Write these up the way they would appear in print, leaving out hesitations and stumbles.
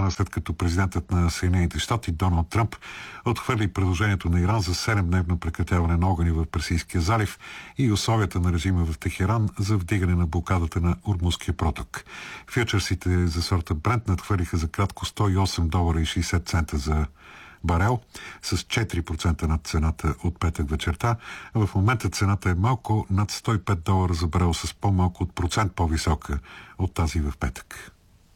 стана след като президентът на Съединените щати Доналд Тръмп отхвърли предложението на Иран за 7-дневно прекратяване на огъня в Персийския залив и условията на режима в Техеран за вдигане на блокадата на Ормузския проток. Фьючерсите за сорта Брент надхвърлиха за кратко $108.60 за барел, с 4% над цената от петък вечерта. В момента цената е малко над $105 за барел, с по-малко от процент по-висока от тази в петък.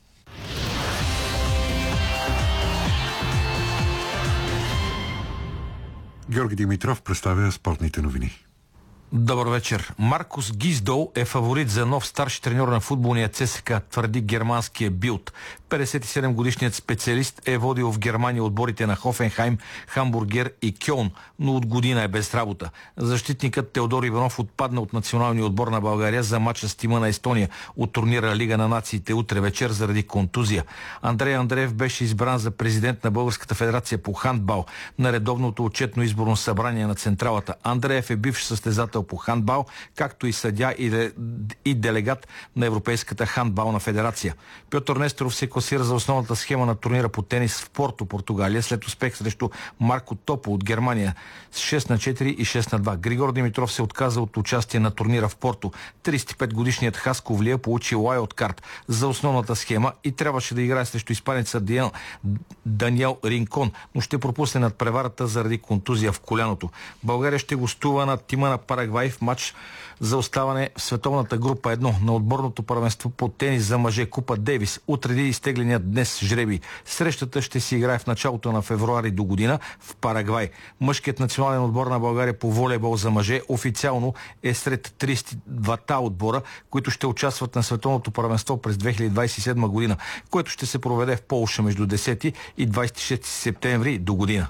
Георги Димитров представя спортните новини. Добър вечер. Маркус Гиздол е фаворит за нов старши треньор на футболния ЦСКА, твърди германския Билд. 57-годишният специалист е водил в Германия отборите на Хофенхайм, Хамбургер и Кьолн, но от година е без работа. Защитникът Теодор Иванов отпадна от националния отбор на България за мача с тима на Естония от турнира Лига на нациите утре вечер заради контузия. Андрей Андреев беше избран за президент на Българската федерация по хандбал на редовното отчетно изборно събрание на Централата. Андреев е бивш състезател по хандбал, както и съдия и делегат на Европейската хандбална федерация. Пьотър Несторов се класира за основната схема на турнира по тенис в Порто, Португалия, след успех срещу Марко Топо от Германия с 6-4 и 6-2. Григор Димитров се отказа от участие на турнира в Порто. 35-годишният Хасковлия получи уайлдкарт за основната схема и трябваше да играе срещу испанеца Даниел Ринкон, но ще пропусне надпреварата заради контузия в коляното. България ще гостува на тима на Парагвай в матч за оставане в световната група 1 на отборното първенство по тенис за мъже Купа Дейвис. Отреди изтегленият днес жребий. Срещата ще се играе в началото на февруари до година в Парагвай. Мъжкият национален отбор на България по волейбол за мъже официално е сред 32-та отбора, които ще участват на световното първенство през 2027 година, което ще се проведе в Полша между 10 и 26 септември до година.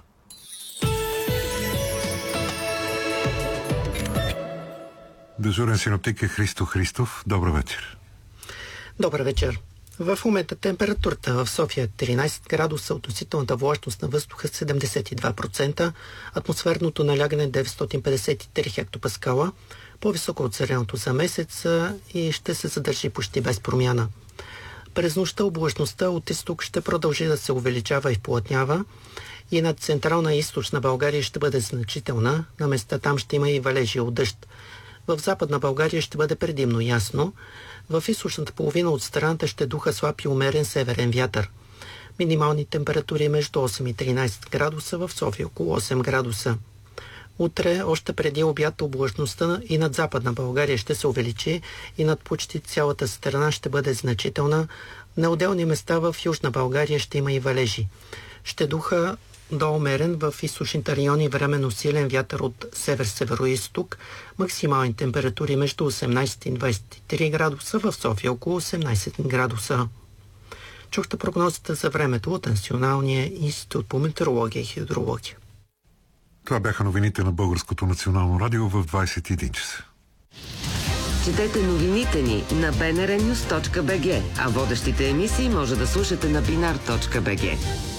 Дежурен синоптик е Христо Христов. Добър вечер. Добър вечер. В момента температурата в София е 13 градуса, относителната влажност на въздуха 72%, атмосферното налягане 953 хектопаскала, по-високо от средното за месец и ще се задържи почти без промяна. През нощта облачността от изток ще продължи да се увеличава и вплътнява и над централна и източна България ще бъде значителна. На места там ще има и валежи от дъжд. В Западна България ще бъде предимно ясно. В източната половина от страната ще духа слаб и умерен северен вятър. Минимални температури между 8 и 13 градуса, в София около 8 градуса. Утре, още преди обяд, облачността и над Западна България ще се увеличи и над почти цялата страна ще бъде значителна. На отделни места в Южна България ще има и валежи. Ще духа до умерен, в източните райони временно силен вятър от север-североизток, максимални температури между 18 и 23 градуса, в София около 18 градуса. Чухте прогнозата за времето от Националния институт по метеорология и хидрология. Това бяха новините на Българското национално радио в 21 часа. Четете новините ни на bnrnews.bg, а водещите емисии може да слушате на binar.bg.